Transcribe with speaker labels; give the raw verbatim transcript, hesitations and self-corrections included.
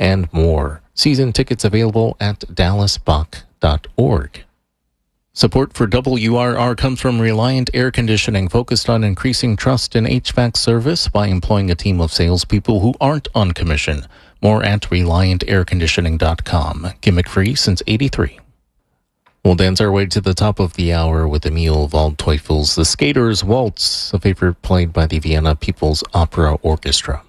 Speaker 1: and more. Season tickets available at dallas bach dot org. Support for W R R comes from Reliant Air Conditioning, focused on increasing trust in H V A C service by employing a team of salespeople who aren't on commission. More at reliant air conditioning dot com. Gimmick-free since eighty-three. We'll dance our way to the top of the hour with Emil Waldteufel's The Skater's Waltz, a favorite played by the Vienna People's Opera Orchestra.